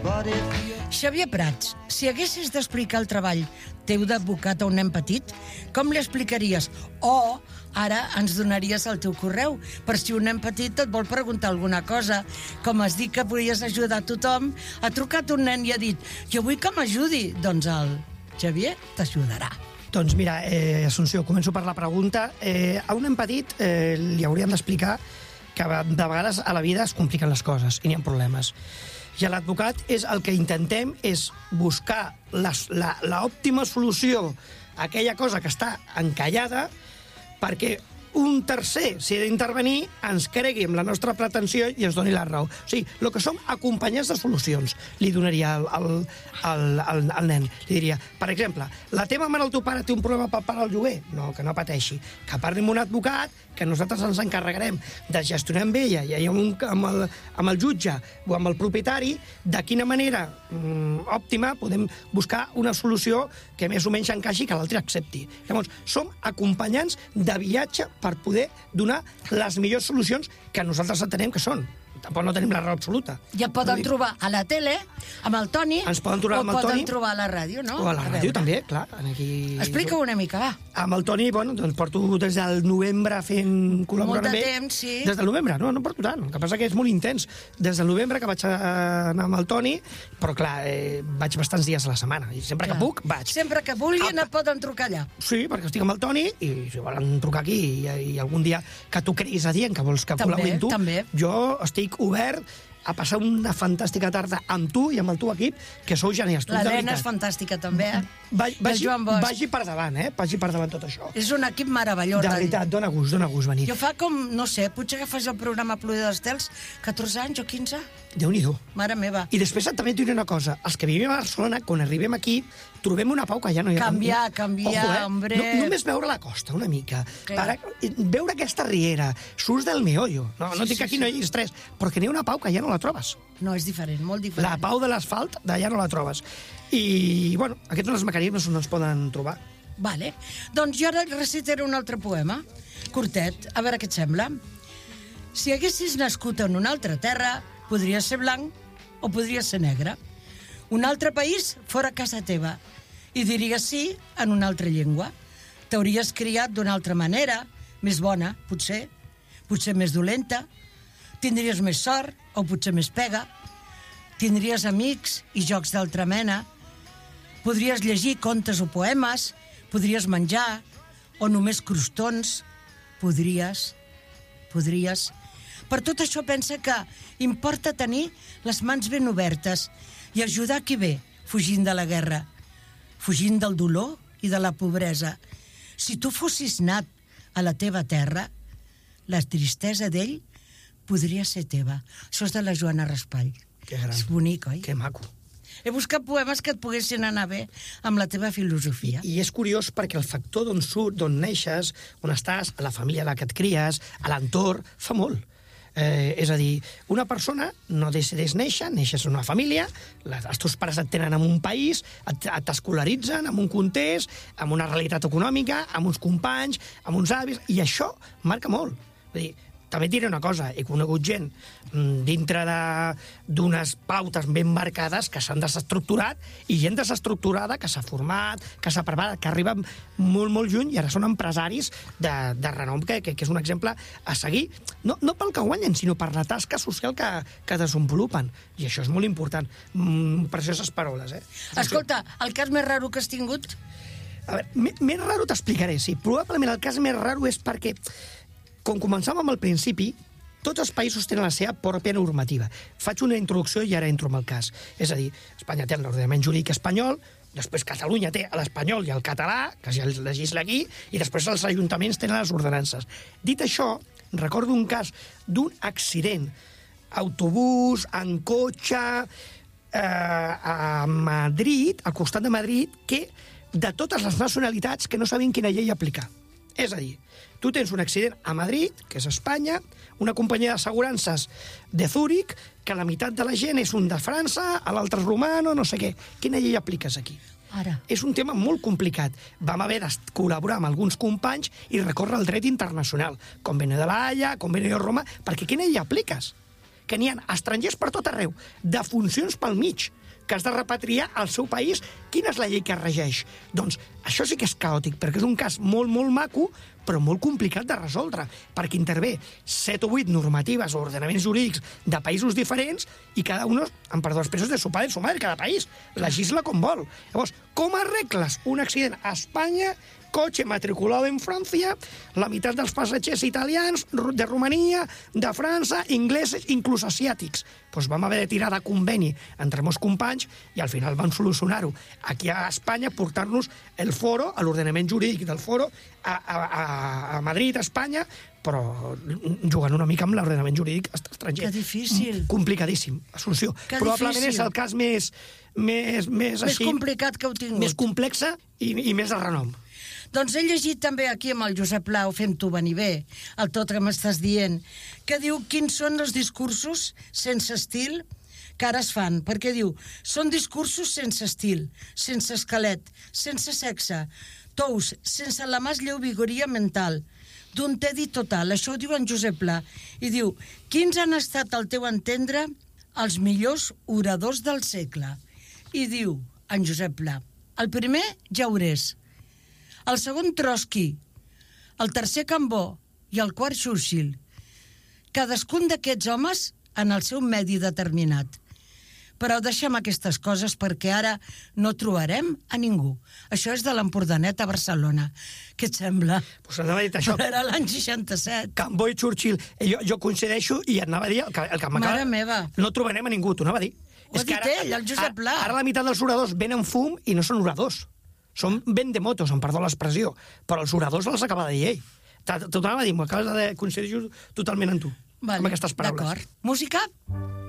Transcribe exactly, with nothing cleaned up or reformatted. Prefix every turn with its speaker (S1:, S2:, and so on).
S1: Xavier Prats, si haguessis d'explicar el treball teu d'advocat a un nen petit, com li explicaries? O ara ens donaries el teu correu, per si un nen petit et vol preguntar alguna cosa. Com has dit que podies ajudar a tothom, ha trucat un nen i ha dit jo vull que m'ajudi. Doncs el Xavier t'ajudarà.
S2: Doncs mira, eh, Assumpció, començo per la pregunta. Eh, a un nen petit eh, li hauríem d'explicar que de vegades a la vida es compliquen les coses i n'hi ha problemes. I a l'advocat és el que intentem és buscar l'òptima solució a aquella cosa que està encallada perquè un tercer, si ha d'intervenir, ens cregui amb la nostra pretensió i ens doni la raó. O sigui, el que som acompanyats de solucions, li donaria al, al, al, al, al nen. Li diria, per exemple, la teva mare o el teu pare té un problema per pagar el lloguer? No, que no pateixi. Que parli amb un advocat, que nosaltres ens encarregarem de gestionar amb ella i amb, un, amb, el, amb el jutge o amb el propietari de quina manera mm, òptima podem buscar una solució que més o menys encaixi que l'altre accepti. Llavors, som acompanyants de viatge per poder donar les millors solucions que nosaltres entenem que són. Tampoc no tenim la raó absoluta.
S1: I et poden dir... trobar a la tele, amb el Toni,
S2: ens poden trobar amb el Toni,
S1: o poden trobar a la ràdio, no?
S2: O a la ràdio, també, clar. Aquí...
S1: Explica una mica, va.
S2: Amb el Toni, bueno, doncs porto des del novembre fent col·laborant amb ell.
S1: Molt de temps, sí.
S2: Des del novembre, no, no porto tant. El que passa que és molt intens. Des del novembre que vaig anar amb el Toni, però clar, eh, vaig bastants dies a la setmana. I sempre clar. que puc, vaig.
S1: Sempre que vulguin
S2: ah,
S1: et poden trucar allà.
S2: Sí, perquè estic amb el Toni i si volen trucar aquí i, i algun dia que tu creguis a dir que vols que col·laborin tu,
S1: també.
S2: Jo estic obert a passar una fantàstica tarda amb tu i amb el teu equip, que sou genials.
S1: L'Helena és fantàstica, també, eh?
S2: Va, vagi,
S1: Joan Bosch.
S2: vagi per davant, eh? Vagi per davant tot això.
S1: És un equip meravellós.
S2: De veritat, dona gust, dona gust venir.
S1: Jo fa com, no sé, potser que fas el programa Pluja d'Estels, catorze anys o quinze?
S2: Déu-n'hi-do.
S1: Mare meva.
S2: I després també et diré una cosa. Els que vivim a Barcelona, quan arribem aquí, trobem una pau que ja no hi ha...
S1: Canviar, canviar,
S2: Ojo, eh?
S1: hombre...
S2: No, només veure la costa una mica. Para, veure aquesta riera. Surts del meollo. No, no
S1: sí,
S2: dic que aquí
S1: sí,
S2: no hi hagi estrès, però que n'hi ha una pau que ja no la trobes.
S1: No, és diferent, molt diferent.
S2: La pau de l'asfalt, d'allà no la trobes. I, bueno, aquests són els mecanismes on es poden trobar.
S1: Vale. Doncs jo ara recitaré un altre poema, curtet, a veure què et sembla. Si haguessis nascut en una altra terra, podries ser blanc o podries ser negre. Un altre país fora casa teva i diries sí en una altra llengua. T'hauries criat d'una altra manera, més bona, potser, potser més dolenta. Tindries més sort o potser més pega. Tindries amics i jocs d'altra mena. Podries llegir contes o poemes, podries menjar o només crostons. Podries, podries... Per tot això pensa que importa tenir les mans ben obertes i ajudar qui ve, fugint de la guerra, fugint del dolor i de la pobresa. Si tu fossis nat a la teva terra, la tristesa d'ell podria ser teva. Això és de la Joana Raspall.
S2: Que gran.
S1: És bonic, oi?
S2: Que maco.
S1: He buscat poemes que et poguessin anar bé amb la teva filosofia.
S2: I, i és curiós perquè el factor d'on surt, d'on neixes, on estàs, a la família a la que et cries, a l'entorn, fa molt. Eh, és a dir, una persona no decideix néixer, neixes en una família, les, els teus pares et tenen en un país, t'escolaritzen en un context, amb una realitat econòmica, amb uns companys, amb uns avis, i això marca molt. Vull dir, també et diré una cosa, he conegut gent dintre d'unes pautes ben marcades que s'han desestructurat i gent desestructurada que s'ha format, que s'ha preparat, que arriba molt, molt lluny i ara són empresaris de, de renom, que, que, que és un exemple a seguir. No, no pel que guanyen, sinó per la tasca social que, que desenvolupen. I això és molt important. Mm, precioses paraules, eh?
S1: Escolta, el cas més raro que has tingut?
S2: A veure, més raro t'explicaré, sí. Probablement el cas més raro és perquè com començàvem al principi, tots els països tenen la seva pròpia normativa. Faig una introducció i ara entro en el cas. És a dir, Espanya té l'ordenament jurídic espanyol, després Catalunya té l'espanyol i el català, que ja el legisla aquí, i després els ajuntaments tenen les ordenances. Dit això, recordo un cas d'un accident, autobús, en cotxe, eh, a Madrid, al costat de Madrid, que de totes les nacionalitats que no sabien quina llei aplicar. És a dir, tu tens un accident a Madrid, que és Espanya, una companyia d'assegurances de Zúrich, que la meitat de la gent és un de França, l'altre és romano, no sé què. Quina llei apliques aquí?
S1: Ara.
S2: És un tema molt complicat. Vam haver de col·laborar amb alguns companys i recórrer al dret internacional, Convenio de la Haia, Convenio de Roma, perquè quina llei apliques? que n'hi ha estrangers per tot arreu, de funcions pel mig, que has de repatriar al seu país. Quina és la llei que es regeix? Doncs això sí que és caòtic, perquè és un cas molt, molt maco, però molt complicat de resoldre, perquè intervé set o vuit normatives o ordenaments jurídics de països diferents i cada un, amb perdó l'expressió, de su padre i su madre, cada país legisla com vol. Llavors, com arregles un accident a Espanya, cotxe matriculado en Francia, la meitat dels passatgers italians, de Romania, de França, ingleses, inclús asiàtics? Doncs vam haver de tirar de conveni entre molts companys i al final vam solucionar-ho. Aquí a Espanya, portar-nos el foro, a l'ordenament jurídic del foro, a, a, a Madrid, a Espanya, però jugant una mica amb l'ordenament jurídic estranger.
S1: Que difícil.
S2: Complicadíssim, Assumpció.
S1: Que
S2: Probablement
S1: difícil.
S2: és el cas més... Més, més,
S1: Més
S2: així,
S1: complicat que heu tingut.
S2: més complexa i, i més de renom.
S1: Doncs he llegit també aquí amb el Josep Plau, fem-t'ho venir bé, el tot que m'estàs dient, que diu quins són els discursos sense estil que ara es fan, perquè diu, són discursos sense estil, sense esquelet, sense sexe, tous, sense la més lleu vigoria mental, d'un tedi total. Això ho diu en Josep Pla. I diu, quins han estat, al teu entendre, els millors oradors del segle? I diu, en Josep Pla, el primer, Jaurès, el segon, Trotsky, el tercer, Cambó, i el quart, Churchill. Cadascun d'aquests homes en el seu medi determinat. Però deixem aquestes coses perquè ara no trobarem a ningú. Això és de l'Empordanet a Barcelona. Què et sembla?
S2: Pues anava a dir això.
S1: Era l'any seixanta-set.
S2: Cambó i Churchill. Jo, jo coincideixo i anava a dir el que, el que m'acaba...
S1: Mare meva.
S2: No trobarem a ningú, t'ho anava a dir.
S1: Ho ha dit ell, el Josep Pla.
S2: Ara, ara la meitat dels oradors venen fum i no són oradors. Són vendemotos, em perdó l'expressió. Però els oradors els acaba de dir ell. T'ho anava a dir, m'acabes de coincidir totalment amb tu.
S1: Vale,
S2: amb aquestes paraules.
S1: d'acord. Música?